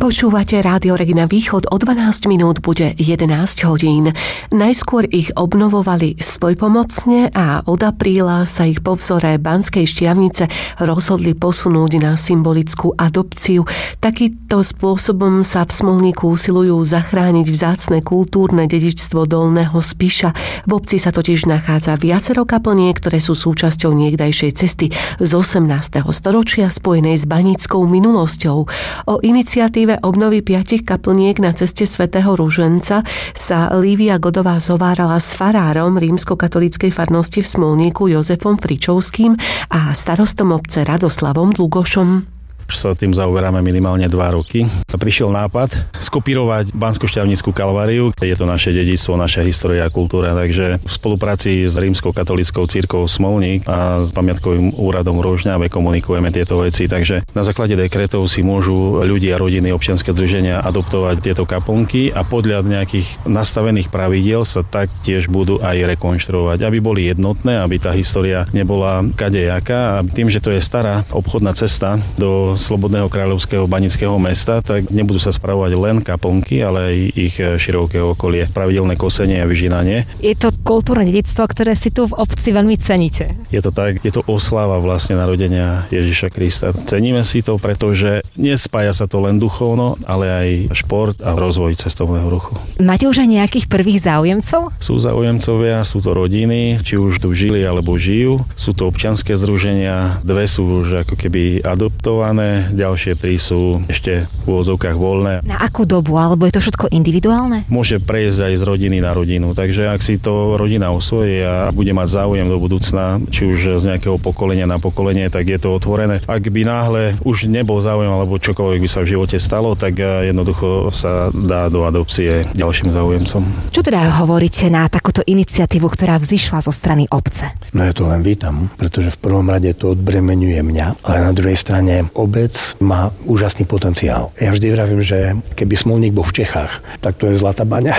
Počúvate Rádio Regina Východ, o 12 minút bude 11 hodín. Najskôr ich obnovovali svojpomocne a od apríla sa ich po vzore Banskej Štiavnice rozhodli posunúť na symbolickú adopciu. Takýmto spôsobom sa v Smolníku usilujú zachrániť vzácne kultúrne dedičstvo Dolného Spiša. V obci sa totiž nachádza viacero kaplniek, ktoré sú súčasťou niekdajšej cesty z 18. storočia spojenej s baníckou minulosťou. O iniciatíve obnovy 5 kaplniek na ceste svätého Ruženca sa Lívia Godová zhovárala s farárom rímskokatolíckej farnosti v Smolníku Jozefom Fričovským a starostom obce Radoslavom Dlugošom. Už sa tým zaoberáme minimálne 2 roky. Prišiel nápad skopírovať Banskoštiavnickú kalváriu. Je to naše dedičstvo, naša história a kultúra, takže v spolupráci s rímskokatolíckou cirkvou Smolník a s pamiatkovým úradom Rožňave komunikujeme tieto veci, takže na základe dekretov si môžu ľudia, rodiny, občianske združenia adoptovať tieto kaplnky a podľa nejakých nastavených pravidiel sa taktiež budú aj rekonštruovať, aby boli jednotné, aby tá história nebola kadejaká. A tým, že to je stará obchodná cesta do Slobodného kráľovského banického mesta, tak nebudú sa spravovať len kaplnky, ale aj ich široké okolie, pravidelné kosenie a vyžínanie. Je to kultúrne dedičstvo, ktoré si tu v obci veľmi ceníte. Je to tak, je to oslava vlastne narodenia Ježiša Krista. Ceníme si to, pretože nespája sa to len duchovno, ale aj šport a rozvoj cestovného ruchu. Máte už aj nejakých prvých záujemcov? Sú záujemcovia, sú to rodiny, či už tu žili alebo žijú. Sú to občianske združenia, 2 sú už ako keby adoptované, ďalšie 3 sú ešte v úvodzovkách voľné. Na akú dobu? Alebo je to všetko individuálne? Môže prejsť aj z rodiny na rodinu. Takže ak si to rodina osvojí a bude mať záujem do budúcna, či už z nejakého pokolenia na pokolenie, tak je to otvorené. Ak by náhle už nebol záujem alebo čokoľvek by sa v živote stalo, tak jednoducho sa dá do adopcie ďalším záujemcom. Čo teda hovoríte na takúto iniciatívu, ktorá vzišla zo strany obce? No ja to len vítam, pretože v prvom rade to odbremeňuje mňa, ale na druhej strane obec má úžasný potenciál. Ja vždy vravím, že keby Smolník bol v Čechách, tak to je zlatá baňa.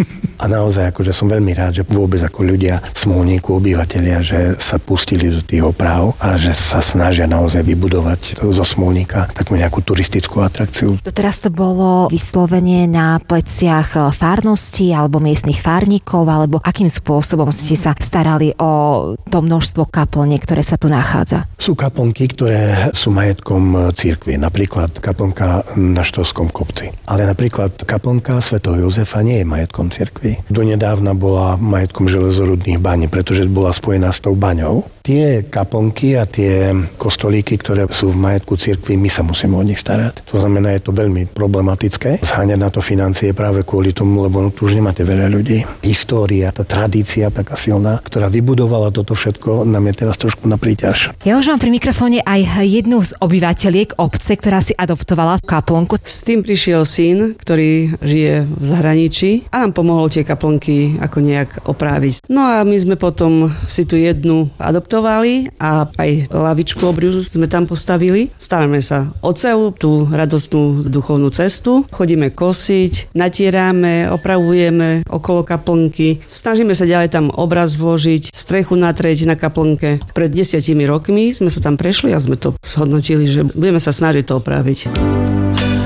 A naozaj akože som veľmi rád, že vôbec ako ľudia Smolníku, obyvatelia, že sa pustili do tých oprav a že sa snažia naozaj vybudovať zo Smolníka takú nejakú turistickú atrakciu. Doteraz to bolo vyslovene na pleciach farnosti alebo miestnych farníkov, alebo akým spôsobom ste sa starali o to množstvo kaplniek, ktoré sa tu nachádza? Sú kaplnky, ktoré sú majetkom cirkvi, napríklad kaplnka na Štovskom kopci. Ale napríklad kaplnka svätého Jozefa nie je majetkom cirkvi. Donedávna bola majetkom železorudných baní, pretože bola spojená s tou baňou. Tie kaplnky a tie kostolíky, ktoré sú v majetku cirkvi, my sa musíme o nich starať. To znamená, je to veľmi problematické. Zháňať na to financie práve kvôli tomu, lebo tu už nemáte veľa ľudí. História, tá tradícia taká silná, ktorá vybudovala toto všetko, nám je teraz trošku na príťaž. Ja už mám pri mikrofóne aj jednu z obyvateľiek obce, ktorá si adoptovala kaplnku. S tým prišiel syn, ktorý žije v zahraničí a nám pomohol tie kaplnky ako nejak opráviť. No a my sme potom si tu jednu adoptovali a aj lavičku obriu sme tam postavili. Staráme sa o celú tú radostnú duchovnú cestu. Chodíme kosiť, natierame, opravujeme okolo kaplnky. Snažíme sa ďalej tam obraz vložiť, strechu natrieť na kaplnke. Pred 10 rokmi sme sa tam prešli a sme to zhodnotili, že budeme sa snažiť to opraviť.